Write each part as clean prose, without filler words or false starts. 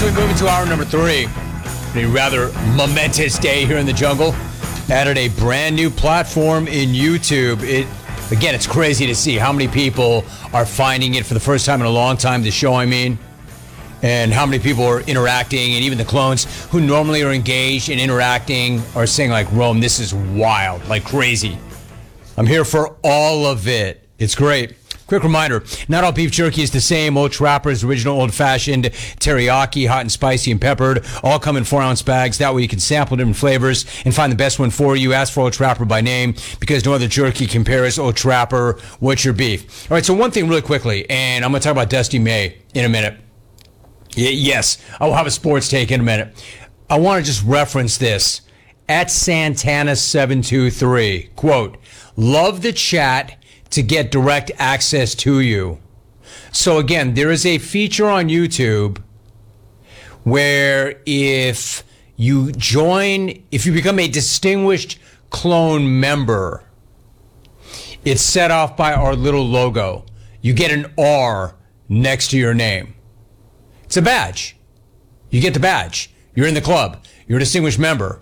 we move into hour number 3, a rather momentous day here in the jungle. Added a brand new platform in YouTube. Again, it's crazy to see how many people are finding it for the first time in a long time, the show, I mean, and how many people are interacting, and even the clones who normally are engaged in interacting are saying, like, Rome, this is wild, like crazy. I'm here for all of it. It's great. Quick reminder, not all beef jerky is the same. Old Trapper's original old-fashioned teriyaki, hot and spicy and peppered, all come in 4-ounce bags. That way you can sample different flavors and find the best one for you. Ask for Old Trapper by name because no other jerky compares. Old Trapper, what's your beef? All right, so one thing really quickly, and I'm going to talk about Dusty May in a minute. Yes, I'll have a sports take in a minute. I want to just reference this. At Santana723, quote, love the chat to get direct access to you. So again, there is a feature on YouTube where if you become a distinguished clone member, it's set off by our little logo. You get an R next to your name. It's a badge. You get the badge. You're in the club. You're a distinguished member.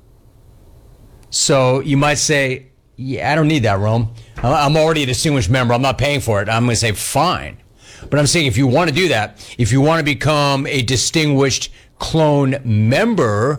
So you might say, yeah, I don't need that, Rome. I'm already a distinguished member. I'm not paying for it. I'm going to say, fine. But I'm saying if you want to do that, if you want to become a distinguished clone member,